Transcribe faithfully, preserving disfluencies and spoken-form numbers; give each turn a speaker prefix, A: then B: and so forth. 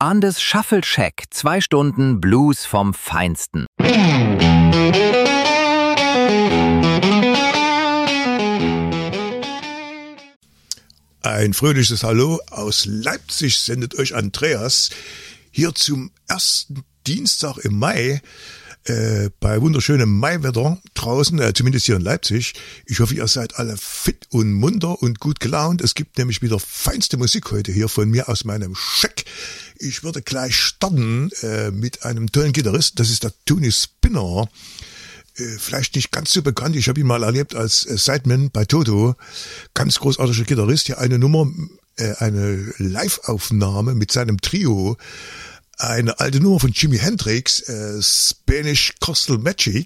A: Andes Shuffle Shack. Zwei Stunden Blues vom Feinsten.
B: Ein fröhliches Hallo aus Leipzig sendet euch Andreas hier zum ersten Dienstag im Mai äh, bei wunderschönem Maiwetter draußen, äh, zumindest hier in Leipzig. Ich hoffe, ihr seid alle fit und munter und gut gelaunt. Es gibt nämlich wieder feinste Musik heute hier von mir aus meinem Shack. Ich würde gleich starten äh, mit einem tollen Gitarrist, das ist der Tony Spinner. Vielleicht nicht ganz so bekannt, ich habe ihn mal erlebt als Sideman bei Toto, ganz großartiger Gitarrist, hier eine Nummer, äh, eine Live-Aufnahme mit seinem Trio, eine alte Nummer von Jimi Hendrix, äh, Spanish Coastal Magic,